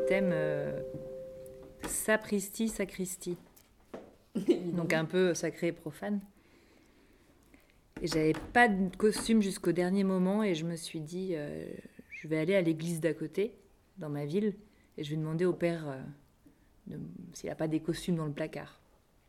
thème sapristi, sacristie. Donc un peu sacré et profane. Et j'avais pas de costume jusqu'au dernier moment et je me suis dit, je vais aller à l'église d'à côté, dans ma ville, et je vais demander au père s'il n'a pas des costumes dans le placard.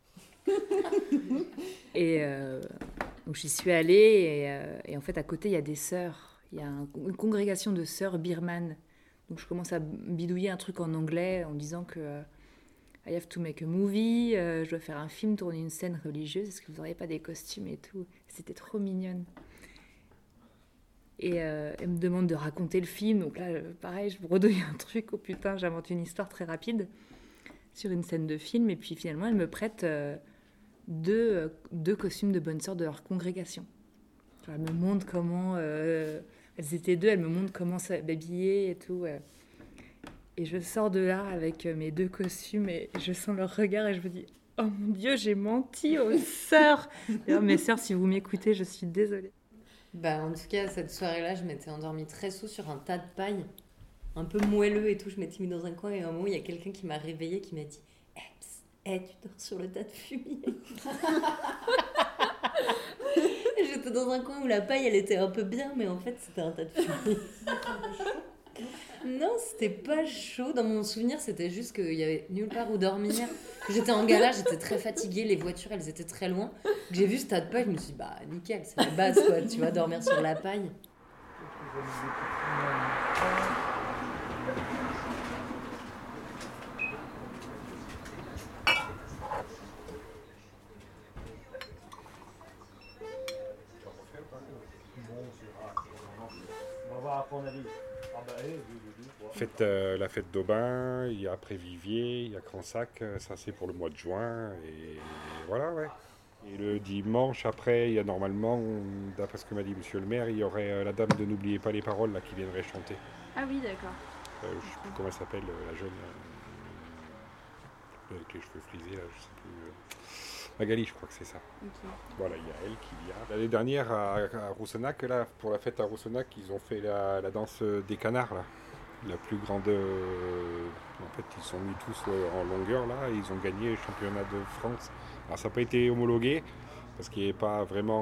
Et donc j'y suis allée et en fait à côté il y a des sœurs, il y a une congrégation de sœurs birmanes. Donc je commence à bidouiller un truc en anglais en disant que I have to make a movie, je dois faire un film, tourner une scène religieuse, est-ce que vous n'auriez pas des costumes et tout. C'était trop mignonne. Et elle me demande de raconter le film, donc là pareil je bredouille un truc, oh putain j'invente une histoire très rapide sur une scène de film et puis finalement elle me prête deux costumes de bonne sœur de leur congrégation. Genre, elle me montre comment elles étaient deux, elle me montre comment s'habiller et tout. Et je sors de là avec mes deux costumes et je sens leur regard et je me dis oh mon Dieu, j'ai menti aux sœurs. D'ailleurs, mes sœurs, si vous m'écoutez, je suis désolée. Bah, en tout cas, cette soirée-là, je m'étais endormie très sous sur un tas de paille, un peu moelleux et tout. Je m'étais mis dans un coin et à un moment, il y a quelqu'un qui m'a réveillée, qui m'a dit tu dors sur le tas de fumier. Et j'étais dans un coin où la paille, elle était un peu bien, mais en fait, c'était un tas de fumier. Non, c'était pas chaud. Dans mon souvenir, c'était juste qu'il y avait nulle part où dormir. J'étais en gala, j'étais très fatiguée, les voitures, elles étaient très loin. J'ai vu ce tas de paille, je me suis dit, bah nickel, c'est la base, quoi. Tu vas dormir sur la paille. La fête d'Aubin, il y a Prévivier, il y a Cransac, ça c'est pour le mois de juin, et voilà, ouais. Et le dimanche après, il y a normalement, d'après ce que m'a dit monsieur le maire, il y aurait la dame de N'oubliez pas les paroles là, qui viendrait chanter. Ah oui, d'accord. Je ne sais plus comment elle s'appelle, la jeune, avec les cheveux frisés, là, je sais plus. Magali, je crois que c'est ça. Okay. Voilà, il y a elle qui vient. L'année dernière, à Roussenac, là, pour la fête à Roussenac, ils ont fait la danse des canards, là. La plus grande. En fait, ils sont mis tous en longueur, là, et ils ont gagné le championnat de France. Alors, ça n'a pas été homologué, parce qu'il n'y avait pas vraiment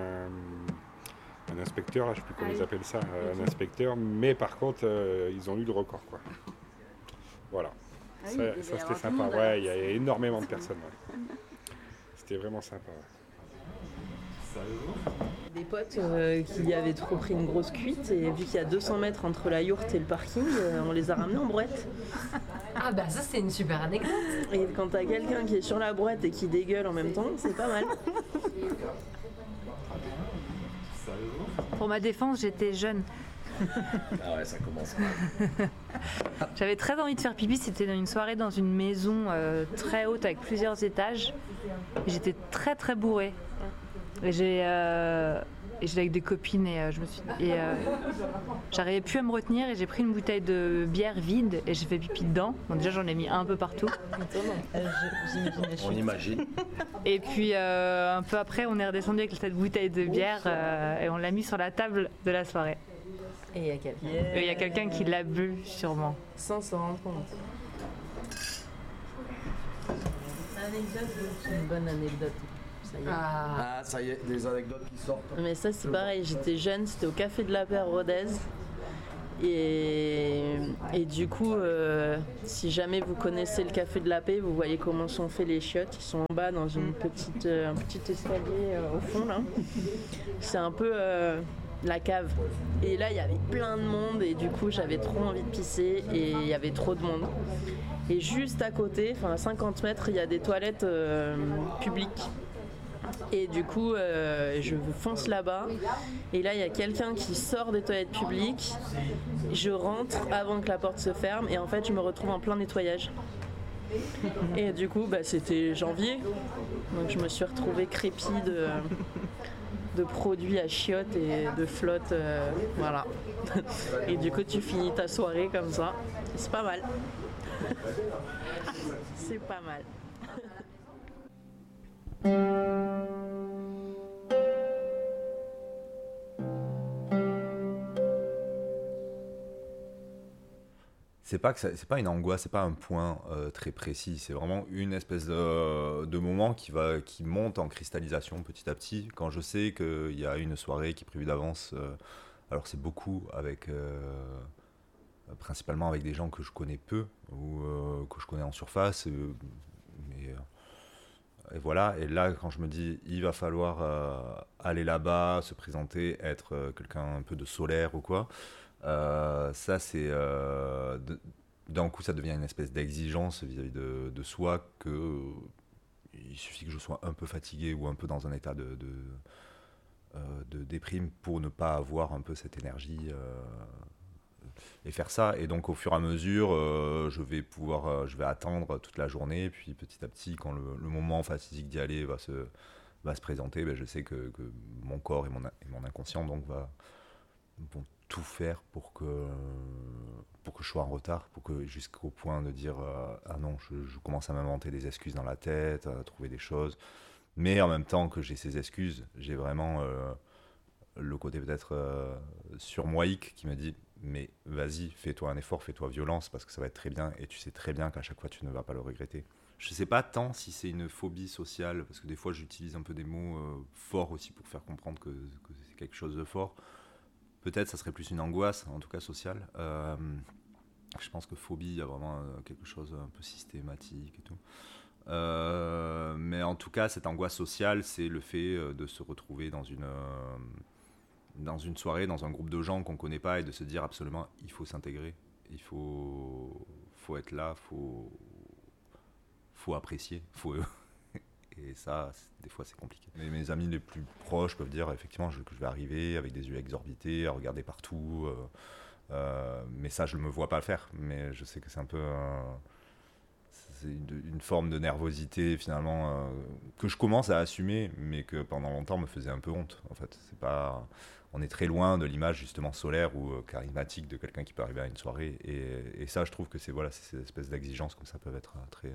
un inspecteur, là, je ne sais plus comment ils appellent ça, un inspecteur, mais par contre, ils ont eu le record, quoi. Voilà. Ah ça, oui, ça c'était sympa. Ouais, il y a énormément de personnes. Ouais. C'était vraiment sympa. Ouais. Des potes qui avaient trop pris une grosse cuite et vu qu'il y a 200 mètres entre la yourte et le parking, on les a ramenés en brouette. Ah bah ça c'est une super anecdote. Et quand t'as quelqu'un qui est sur la brouette et qui dégueule en même temps, c'est pas mal. Pour ma défense, j'étais jeune. Ah ouais, ça commence mal. J'avais très envie de faire pipi, c'était dans une soirée dans une maison très haute avec plusieurs étages. Et j'étais très très bourrée. Et j'étais avec des copines et j'arrivais plus à me retenir et j'ai pris une bouteille de bière vide et j'ai fait pipi dedans. Bon, déjà j'en ai mis un peu partout. On imagine. Et puis un peu après on est redescendu avec cette bouteille de bière et on l'a mis sur la table de la soirée. Et il y a quelqu'un. Il y a quelqu'un qui l'a bu sûrement. Sans s'en rendre compte. C'est une bonne anecdote. Ça y est. Ah, ça y est, des anecdotes qui sortent. Mais ça c'est pareil, j'étais jeune, c'était au Café de la Paix à Rodez. Et du coup, si jamais vous connaissez le Café de la Paix, vous voyez comment sont faits les chiottes. Ils sont en bas dans un petit escalier au fond là. C'est un peu la cave. Et là, il y avait plein de monde et du coup, j'avais trop envie de pisser et il y avait trop de monde. Et juste à côté, à 50 mètres, il y a des toilettes publiques. Et du coup, je fonce là-bas. Et là, il y a quelqu'un qui sort des toilettes publiques. Je rentre avant que la porte se ferme. Et en fait, je me retrouve en plein nettoyage. Et du coup, c'était janvier. Donc, je me suis retrouvée crépie de produits à chiottes et de flotte. Voilà. Et du coup, tu finis ta soirée comme ça. C'est pas mal. C'est pas mal. c'est pas une angoisse, c'est pas un point très précis. C'est vraiment une espèce de moment qui monte en cristallisation petit à petit. Quand je sais qu'il y a une soirée qui est prévue d'avance, alors c'est beaucoup avec, principalement avec des gens que je connais peu ou que je connais en surface, mais et voilà. Et là, quand je me dis, il va falloir aller là-bas, se présenter, être quelqu'un un peu de solaire ou quoi. Ça, c'est d'un coup, ça devient une espèce d'exigence vis-à-vis de soi que il suffit que je sois un peu fatigué ou un peu dans un état de déprime pour ne pas avoir un peu cette énergie et faire ça. Et donc, au fur et à mesure, je vais attendre toute la journée. Puis, petit à petit, quand le moment fatidique d'y aller va se présenter, ben, je sais que mon corps et mon inconscient donc vont tout faire pour que je sois en retard, jusqu'au point de dire ah non, je commence à m'inventer des excuses dans la tête, à trouver des choses. Mais en même temps que j'ai ces excuses, j'ai vraiment le côté peut-être surmoïque qui me dit mais vas-y, fais-toi un effort, fais-toi violence parce que ça va être très bien et tu sais très bien qu'à chaque fois tu ne vas pas le regretter. Je ne sais pas tant si c'est une phobie sociale parce que des fois j'utilise un peu des mots forts aussi pour faire comprendre que c'est quelque chose de fort. Peut-être ça serait plus une angoisse, en tout cas sociale. Je pense que phobie, il y a vraiment quelque chose un peu systématique et tout. Mais en tout cas, cette angoisse sociale, c'est le fait de se retrouver dans une soirée, dans un groupe de gens qu'on ne connaît pas et de se dire absolument, il faut s'intégrer, il faut être là, faut apprécier, et ça, des fois, c'est compliqué. Mais mes amis les plus proches peuvent dire effectivement que je vais arriver avec des yeux exorbités, à regarder partout. Mais ça, je ne me vois pas le faire. Mais je sais que c'est un peu c'est une forme de nervosité, finalement, que je commence à assumer, mais que pendant longtemps me faisait un peu honte. En fait, on est très loin de l'image justement solaire ou charismatique de quelqu'un qui peut arriver à une soirée. Et ça, je trouve que c'est ces espèces d'exigences comme ça peuvent être très...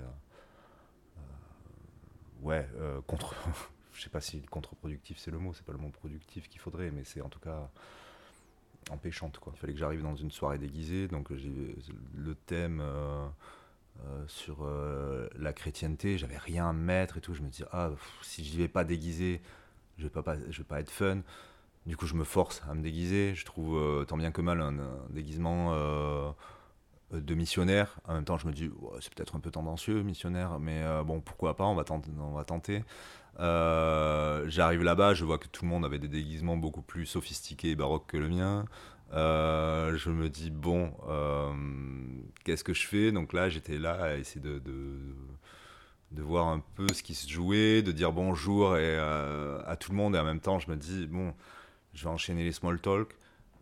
je sais pas si contre-productif c'est le mot, c'est pas le mot productif qu'il faudrait, mais c'est en tout cas empêchante, quoi. Il fallait que j'arrive dans une soirée déguisée, donc j'ai le thème sur la chrétienté, j'avais rien à mettre et tout, je me dis si j'y vais pas déguisé, je vais pas être fun. Du coup je me force à me déguiser, je trouve tant bien que mal un déguisement de missionnaire. En même temps, je me dis, c'est peut-être un peu tendancieux, missionnaire, mais bon, pourquoi pas, on va tenter. J'arrive là-bas, je vois que tout le monde avait des déguisements beaucoup plus sophistiqués et baroques que le mien. Je me dis, bon, qu'est-ce que je fais? Donc là, j'étais là à essayer de voir un peu ce qui se jouait, de dire bonjour à tout le monde, et en même temps, je me dis, bon, je vais enchaîner les small talk.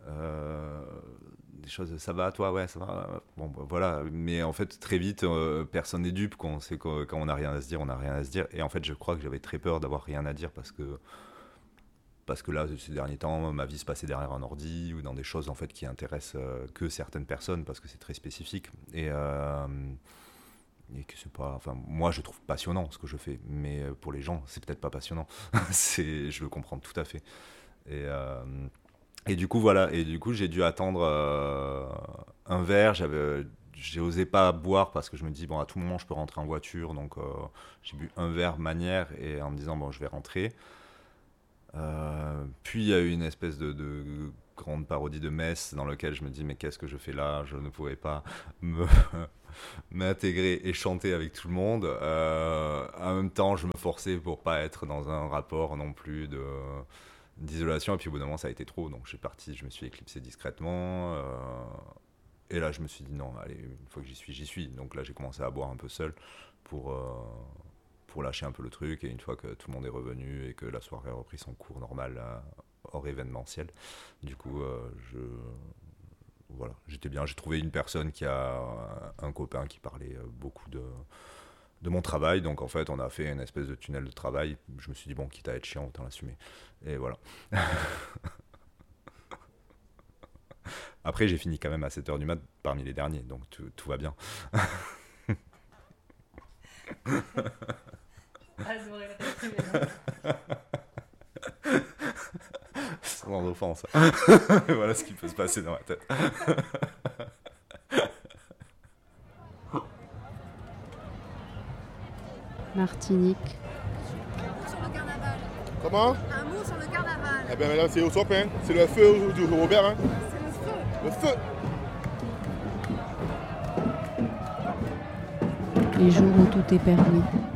Des choses, ça va toi, ouais, ça va, bon voilà, mais en fait très vite personne n'est dupe, quand on n'a rien à se dire, on n'a rien à se dire, et en fait je crois que j'avais très peur d'avoir rien à dire parce que là ces derniers temps ma vie se passait derrière un ordi ou dans des choses en fait qui intéressent que certaines personnes parce que c'est très spécifique et que c'est pas, enfin moi je trouve passionnant ce que je fais, mais pour les gens c'est peut-être pas passionnant. Je le comprends tout à fait. Et du coup, voilà. Et du coup, j'ai dû attendre un verre. J'ai osé pas boire parce que je me dis, bon, à tout moment, je peux rentrer en voiture. Donc, j'ai bu un verre manière et en me disant, bon, je vais rentrer. Puis, il y a eu une espèce de grande parodie de messe dans laquelle je me dis, mais qu'est-ce que je fais là? Je ne pourrais pas m'intégrer et chanter avec tout le monde. En même temps, je me forçais pour pas être dans un rapport non plus d'isolation, et puis au bout d'un moment ça a été trop, donc je me suis éclipsé discrètement et là je me suis dit non, allez, une fois que j'y suis, donc là j'ai commencé à boire un peu seul pour lâcher un peu le truc, et une fois que tout le monde est revenu et que la soirée a repris son cours normal hors événementiel, du coup voilà, j'étais bien, j'ai trouvé une personne qui a un copain qui parlait beaucoup de mon travail, donc en fait on a fait une espèce de tunnel de travail. Je me suis dit bon, quitte à être chiant, autant l'assumer, et voilà. Après j'ai fini quand même à 7h du mat parmi les derniers, donc tout va bien. Sans offense. Voilà ce qui peut se passer dans ma tête. Martinique. Sur le carnaval. Comment? Un mot sur le carnaval. Eh bien là c'est au top, hein. C'est le feu du Robert. Hein. C'est le feu. Le feu. Les jours où tout est permis.